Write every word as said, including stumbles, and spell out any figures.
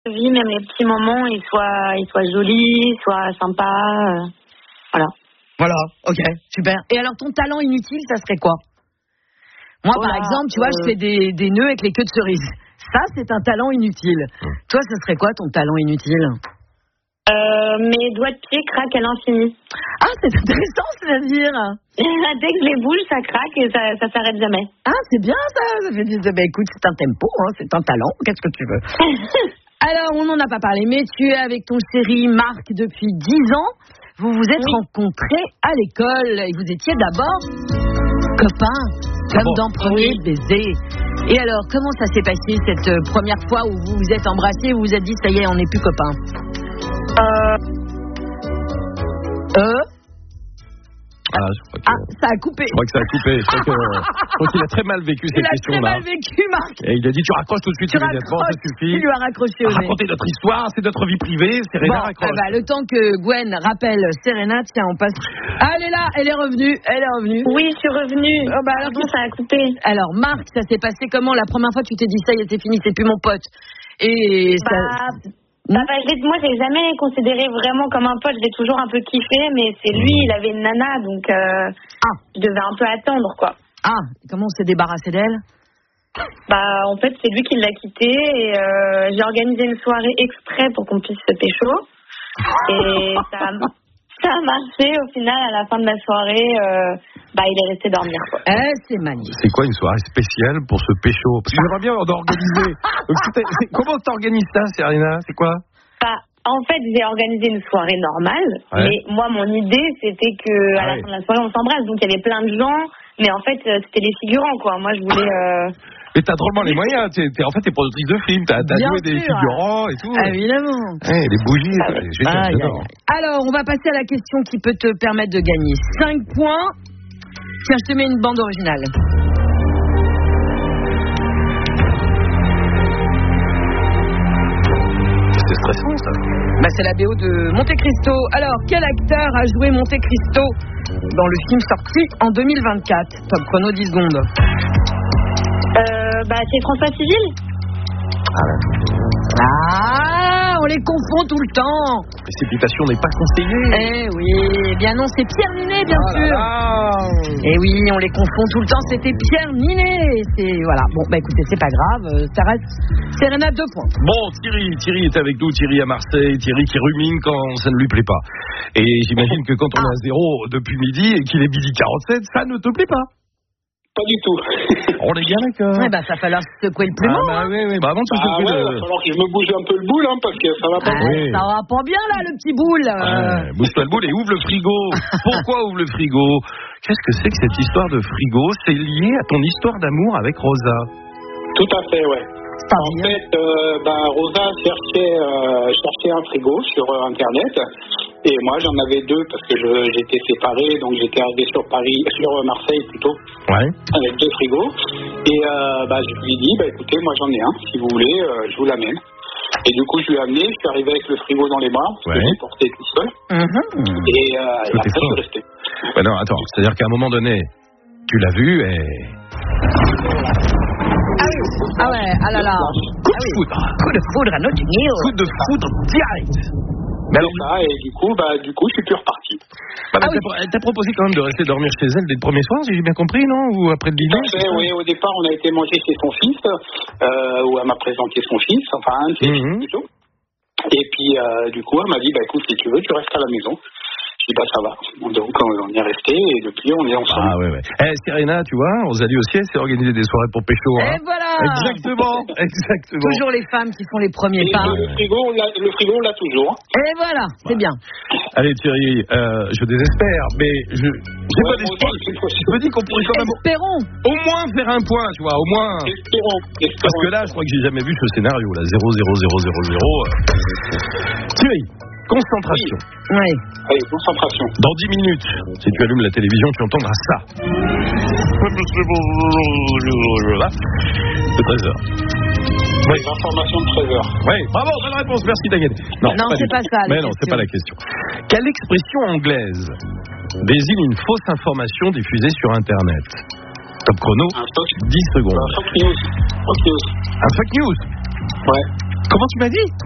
vie, même les petits moments, ils soient, ils soient jolis, soient sympas. Euh, voilà. Voilà, ok, super. Et alors, ton talent inutile, ça serait quoi? Moi, oh par là, exemple, tu vois, euh... je fais des, des nœuds avec les queues de cerise. Ça, c'est un talent inutile. Mmh. Toi, ce serait quoi ton talent inutile? Euh, mes doigts de pied craquent à l'infini. Ah, c'est intéressant, c'est-à-dire dès que je les bouge, ça craque et ça, ça s'arrête jamais. Ah, c'est bien ça. Ça fait dire, bah, écoute, c'est un tempo, hein, c'est un talent. Qu'est-ce que tu veux? Alors, on n'en a pas parlé, mais tu es avec ton chéri Marc depuis dix ans. Vous vous êtes oui. rencontrés à l'école et vous étiez d'abord copains, comme ah bon. dans Premier oui. baiser. Et alors, comment ça s'est passé cette première fois où vous vous êtes embrassés, vous vous êtes dit, ça y est, on n'est plus copains? Euh... Euh Ah, je crois que... ah, ça a coupé. Je crois que ça a coupé. Je crois, que... je crois qu'il a très mal vécu cette question-là. Il a très mal vécu, Marc. Et il a dit, tu raccroches tout de suite. Tu raccroches, ça suffit. Tu lui as raccroché au nez. Raconter notre histoire, c'est notre vie privée. Serena bon, raccroche. Ah bah, le temps que Gwen rappelle Serena, tiens, on passe... Ah, elle est là, elle est revenue, elle est revenue. Oui, je suis revenue. Oh, bah, alors, ça a coupé. Alors, Marc, ça s'est passé comment la première fois que tu t'es dit, ça y est, c'est fini, c'est plus mon pote? Et ça... Bah... Bah, bah, je moi, je l'ai jamais considéré vraiment comme un pote. Je l'ai toujours un peu kiffé, mais c'est lui, il avait une nana, donc euh, ah. je devais un peu attendre, quoi. Ah, comment on s'est débarrassé d'elle? Bah, en fait, c'est lui qui l'a quitté et euh, j'ai organisé une soirée exprès pour qu'on puisse se pécho. Et ça, a, ça a marché. Au final, à la fin de la soirée, euh, bah, il est resté dormir, quoi. Eh, c'est magnifique. C'est quoi une soirée spéciale pour ce pécho? Parce que j'aimerais bien organiser. Comment t'organises ça, Serena? C'est quoi? Bah, en fait, j'ai organisé une soirée normale, ouais. mais moi, mon idée, c'était que à ouais. la fin de la soirée, on s'embrasse. Donc, il y avait plein de gens, mais en fait, c'était les figurants, quoi. Moi, je voulais... Euh... Mais t'as drôlement les moyens. T'es, t'es, en fait, t'es productrice de films. T'as, t'as joué des figurants et tout. Évidemment. Ouais, les bougies. Ah, ouais. Génial, ah, j'adore. Alors, on va passer à la question qui peut te permettre de gagner cinq points. Tiens, je te mets une bande originale. C'est stressant, ça. Bah, c'est la B O de Monte Cristo. Alors, quel acteur a joué Monte Cristo dans le film sorti en deux mille vingt-quatre? Top chrono, dix secondes. Euh, bah, c'est François Civil. Ah, on les confond tout le temps. Précipitation n'est pas conseillée. Eh oui, bien non, c'est Pierre Ninet, bien oh sûr. Eh oui, on les confond tout le temps, c'était Pierre Ninet. C'est, voilà, bon, bah écoutez, c'est pas grave, ça reste Serena, deux points. Bon, Thierry, Thierry est avec nous, Thierry à Marseille, Thierry qui rumine quand ça ne lui plaît pas. Et j'imagine que quand on ah. est à zéro depuis midi et qu'il est midi quarante-sept, ça ne te plaît pas? Pas du tout. On est bien d'accord. Ouais, bah, ça va falloir secouer le plumeau. Ah, bah, hein. oui, oui. Bah, avant de bah, secouer ouais, le... il va falloir que je me bouge un peu le boule, hein, parce que ça va pas ah, bien. Oui. Ça va pas bien, là, le petit boule. Euh... Ouais, bouge-toi le boule et ouvre le frigo. Pourquoi ouvre le frigo? Qu'est-ce que c'est que cette histoire de frigo? C'est lié à ton histoire d'amour avec Rosa. Tout à fait, ouais. En fait, euh, bah, Rosa cherchait, euh, cherchait un frigo sur euh, Internet. Et moi, j'en avais deux parce que je, j'étais séparé, donc j'étais arrivé sur Paris, sur Marseille plutôt, ouais. avec deux frigos. Et euh, bah, je lui ai dit, bah, écoutez, moi j'en ai un, si vous voulez, euh, je vous l'amène. Et du coup, je lui ai amené, je suis arrivé avec le frigo dans les bras, parce ouais. que j'ai porté tout seul. Mm-hmm. Et, euh, et après, je suis resté. Bah non, attends, c'est-à-dire qu'à un moment donné, tu l'as vu et... Ah ouais, ah là là. Coup de foudre. Coup de foudre à Notting Hill. Coup de foudre direct. Mais alors, ça, et du coup, bah, du coup, je suis plus reparti. Bah, bah, ah, t'as, oui. t'as proposé quand même de rester dormir chez elle dès le premier soir, si j'ai bien compris, non? Ou après le dîner? Oui, au départ, on a été manger chez son fils, euh, où elle m'a présenté son fils, enfin un de ses mm-hmm. fils plutôt. Et puis, euh, du coup, elle m'a dit, bah écoute, si tu veux, tu restes à la maison. Je dis, bah ça va. Donc, on y est resté, et depuis, on est ensemble. Ah ouais, ouais. Eh, Serena, tu vois, Rosalie aussi, elle s'est organisée des soirées pour pécho. Hein. Et voilà. Exactement, exactement. Toujours les femmes qui font les premiers et pas. Le, le, frigo, on l'a, le frigo, on l'a toujours. Et voilà, c'est bien. Allez, Thierry, euh, je désespère, mais je j'ai ouais, pas d'espoir. Je me dis qu'on pourrait quand même... Espérons. Au moins faire un point, tu vois, au moins... Espérons. Espérons. Parce que là, je crois que j'ai jamais vu ce scénario, là, zéro zéro zéro zéro zéro. Thierry, concentration. Oui. oui. Allez, concentration. Dans dix minutes, si tu allumes la télévision, tu entendras ça. C'est treize heures. Oui. Les informations de treize heures. Oui, bravo, bonne réponse, merci Daniel. Non, non pas c'est pas ça. Mais non, c'est pas la question. Quelle expression anglaise désigne une fausse information diffusée sur Internet? Top chrono, dix secondes. Un fake news. Fake news. Un fake news? Ouais. Comment tu m'as dit?